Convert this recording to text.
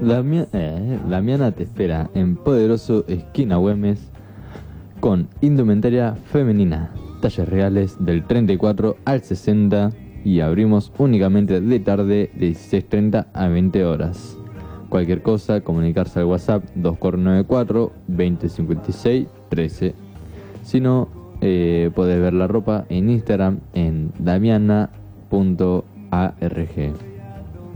Damiana te espera en Poderoso Esquina Güemes con indumentaria femenina, talles reales del 34 al 60 y abrimos únicamente de tarde de 16:30 a 20 horas. Cualquier cosa, comunicarse al WhatsApp 2494 2056 13. Si no, podés ver la ropa en Instagram en damiana.arg.